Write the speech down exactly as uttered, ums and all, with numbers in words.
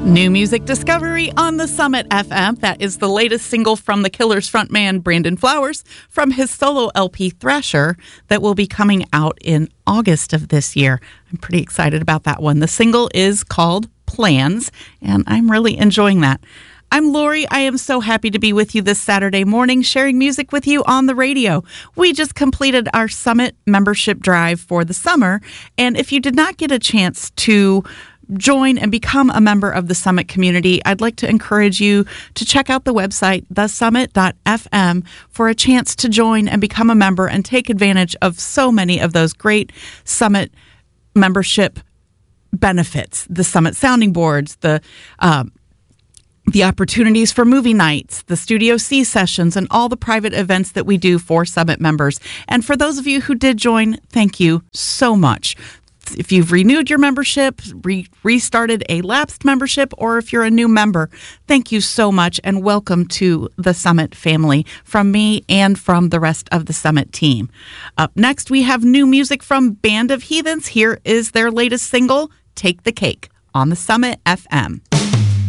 New music discovery on the Summit F M. That is the latest single from the Killers frontman Brandon Flowers from his solo L P Thrasher that will be coming out in August of this year. I'm pretty excited about that one. The single is called Plans, and I'm really enjoying that. I'm Lori. I am so happy to be with you this Saturday morning, sharing music with you on the radio. We just completed our Summit membership drive for the summer, and if you did not get a chance to join and become a member of the Summit community, I'd like to encourage you to check out the website, the summit dot f m, for a chance to join and become a member and take advantage of so many of those great Summit membership benefits. The Summit sounding boards, the um, the opportunities for movie nights, the Studio C sessions, and all the private events that we do for Summit members. And for those of you who did join, thank you so much. If you've renewed your membership, re- restarted a lapsed membership, or if you're a new member, thank you so much and welcome to the Summit family from me and from the rest of the Summit team. Up next, we have new music from Band of Heathens. Here is their latest single, Take the Cake, on the Summit F M.